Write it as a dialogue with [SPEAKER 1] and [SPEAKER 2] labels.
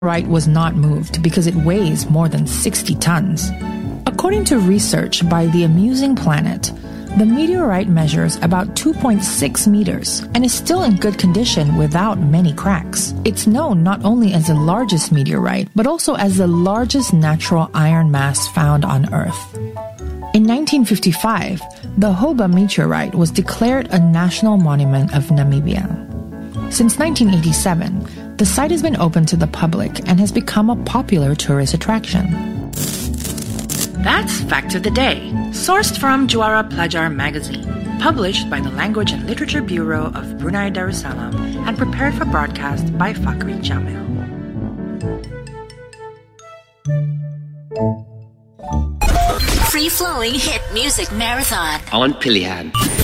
[SPEAKER 1] meteorite was not moved because it weighs more than 60 tons. According to research by The Amusing Planet, the meteorite measures about 2.6 meters and is still in good condition without many cracks. It's known not only as the largest meteorite, but also as the largest natural iron mass found on Earth. In 1955, the Hoba meteorite was declared a national monument of Namibia. Since 1987, the site has been open to the public and has become a popular tourist attraction. That's Fact of the Day, sourced from Juara Pelajar magazine, published by the Language and Literature Bureau of Brunei Darussalam and prepared for broadcast by Fakhri Jamil.
[SPEAKER 2] Free-flowing hit music marathon
[SPEAKER 3] on Pilihan.